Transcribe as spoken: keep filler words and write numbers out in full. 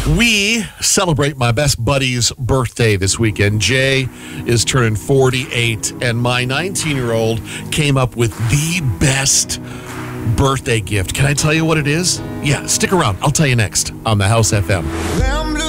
We celebrate my best buddy's birthday this weekend. Jay is turning forty-eight, and my nineteen-year-old came up with the best birthday gift. Can I tell you what it is? Yeah, stick around. I'll tell you next on the House F M.